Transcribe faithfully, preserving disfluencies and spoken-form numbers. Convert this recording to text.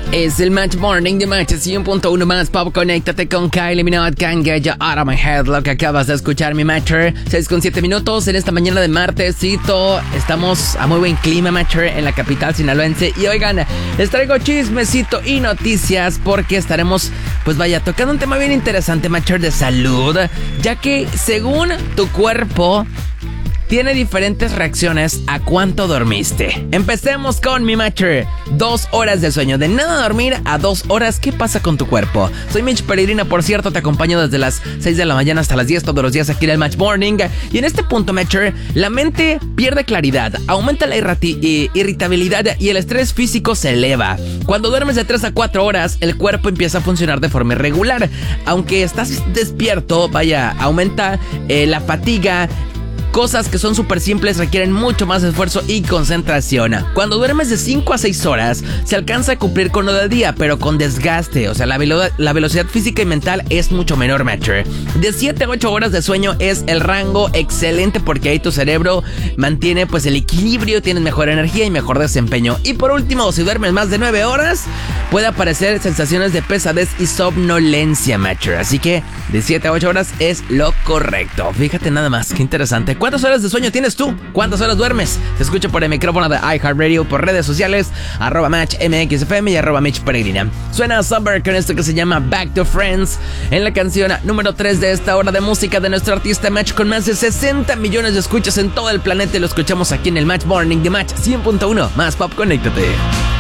Es el Match Morning de Match cien punto uno más Pop. Conéctate con Kylie Minogue, Can't Get You Out of My Head. Lo que acabas de escuchar, mi Matcher. seis con siete minutos en esta mañana de martesito. Estamos a muy buen clima, Matcher, en la capital sinaloense. Y oigan, les traigo chismecito y noticias porque estaremos, pues vaya, tocando un tema bien interesante, Matcher, de salud. Ya que según tu cuerpo tiene diferentes reacciones a cuánto dormiste. Empecemos con mi Matcher. Dos horas de sueño. De nada dormir a dos horas. ¿Qué pasa con tu cuerpo? Soy Mitch Peregrina, por cierto. Te acompaño desde las seis de la mañana hasta las diez todos los días aquí en el Match Morning. Y en este punto, Matcher, la mente pierde claridad, aumenta la irrati- irritabilidad y el estrés físico se eleva. Cuando duermes de tres a cuatro horas, el cuerpo empieza a funcionar de forma irregular. Aunque estás despierto, vaya, aumenta eh, la fatiga. Cosas que son súper simples requieren mucho más esfuerzo y concentración. Cuando duermes de cinco a seis horas, se alcanza a cumplir con lo del día, pero con desgaste. O sea, la, velo- la velocidad física y mental es mucho menor, Matcher. De siete a ocho horas de sueño es el rango excelente porque ahí tu cerebro mantiene pues el equilibrio, tienes mejor energía y mejor desempeño. Y por último, si duermes más de nueve horas, puede aparecer sensaciones de pesadez y somnolencia, Matcher. Así que de siete a ocho horas es lo correcto. Fíjate nada más, qué interesante. ¿Cuántas horas de sueño tienes tú? ¿Cuántas horas duermes? Te escucho por el micrófono de iHeartRadio, por redes sociales, arroba Match M X F M y arroba Mitch Peregrina. Suena Summer con esto que se llama Back to Friends en la canción número tres de esta hora de música de nuestro artista Match, con más de sesenta millones de escuchas en todo el planeta. Y lo escuchamos aquí en el Match Morning de Match cien punto uno más Pop. Conéctate.